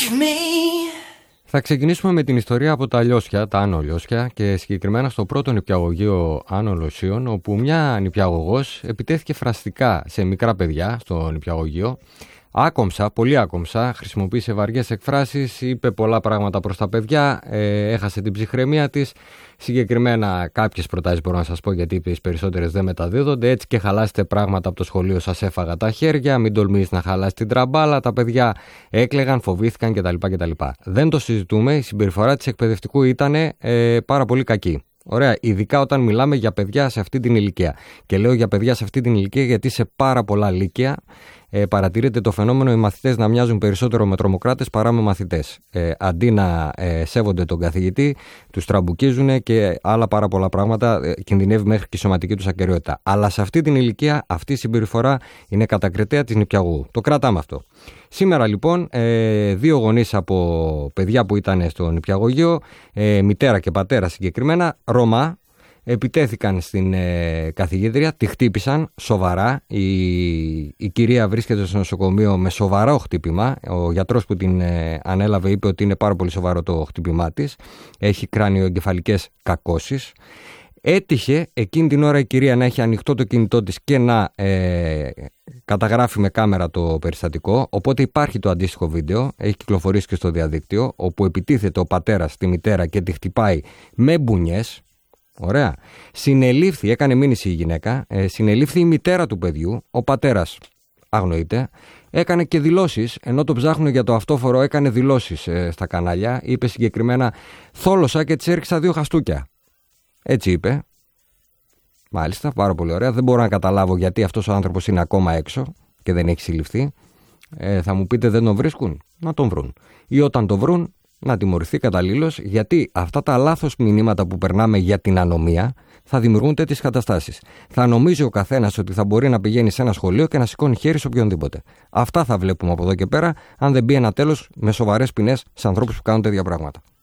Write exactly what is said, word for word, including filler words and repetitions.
Θα ξεκινήσουμε με την ιστορία από τα Λιώσια, τα Άνω Λιώσια και συγκεκριμένα στο πρώτο νηπιαγωγείο Άνω Λωσίων, όπου μια νηπιαγωγός επιτέθηκε φραστικά σε μικρά παιδιά στο νηπιαγωγείο. Άκομψα, πολύ άκομψα, χρησιμοποίησε βαριές εκφράσεις, είπε πολλά πράγματα προς τα παιδιά, ε, έχασε την ψυχραιμία της. Συγκεκριμένα κάποιες προτάσεις μπορώ να σας πω, γιατί τις περισσότερες δεν μεταδίδονται. Έτσι και χαλάσετε πράγματα από το σχολείο, σας έφαγα τα χέρια, μην τολμήσεις να χαλάσει την τραμπάλα. Τα παιδιά έκλαιγαν, φοβήθηκαν κτλ. κτλ. Δεν το συζητούμε, η συμπεριφορά της εκπαιδευτικού ήταν ε, πάρα πολύ κακή. Ωραία, ειδικά όταν μιλάμε για παιδιά σε αυτή την ηλικία. Και λέω για παιδιά σε αυτή την ηλικία γιατί σε πάρα πολλά λύκεια ε, παρατηρείται το φαινόμενο οι μαθητές να μοιάζουν περισσότερο με τρομοκράτες παρά με μαθητές. Ε, αντί να ε, σέβονται τον καθηγητή, τους τραμπουκίζουν και άλλα πάρα πολλά πράγματα, ε, κινδυνεύει μέχρι και η σωματική τους ακεραιότητα. Αλλά σε αυτή την ηλικία αυτή η συμπεριφορά είναι κατακριτέα της νηπιαγωγού. Το κρατάμε αυτό. Σήμερα λοιπόν ε, δύο γονείς από παιδιά που ήταν στο νηπιαγωγείο, ε, μητέρα και πατέρα συγκεκριμένα, Ρωμά, επιτέθηκαν στην ε, καθηγήτρια, τη χτύπησαν σοβαρά. Η, η κυρία βρίσκεται στο νοσοκομείο με σοβαρό χτύπημα. Ο γιατρός που την ε, ανέλαβε είπε ότι είναι πάρα πολύ σοβαρό το χτύπημά της. Έχει κράνιο-εγκεφαλικές κακώσεις. Έτυχε εκείνη την ώρα η κυρία να έχει ανοιχτό το κινητό της και να ε, καταγράφει με κάμερα το περιστατικό, οπότε υπάρχει το αντίστοιχο βίντεο, έχει κυκλοφορήσει και στο διαδίκτυο, όπου επιτίθεται ο πατέρας στη μητέρα και τη χτυπάει με μπουνιές. Ωραία. Συνελήφθη, έκανε μήνυση η γυναίκα, ε, συνελήφθη η μητέρα του παιδιού, ο πατέρας αγνοείται, έκανε και δηλώσεις, ενώ το ψάχνουν για το αυτόφορο έκανε δηλώσεις ε, στα κανάλια, είπε συγκεκριμένα «θόλωσα και της έριξα δύο χαστούκια». Έτσι είπε. Μάλιστα, πάρα πολύ ωραία. Δεν μπορώ να καταλάβω γιατί αυτός ο άνθρωπος είναι ακόμα έξω και δεν έχει συλληφθεί. Ε, θα μου πείτε δεν τον βρίσκουν. Να τον βρουν. Ή όταν τον βρουν να τιμωρηθεί καταλήλως, γιατί αυτά τα λάθος μηνύματα που περνάμε για την ανομία θα δημιουργούν τέτοιες καταστάσεις. Θα νομίζει ο καθένας ότι θα μπορεί να πηγαίνει σε ένα σχολείο και να σηκώνει χέρι σε οποιονδήποτε. Αυτά θα βλέπουμε από εδώ και πέρα, αν δεν μπει ένα τέλος με σοβαρές ποινές σε ανθρώπους που κάνουν τέτοια πράγματα.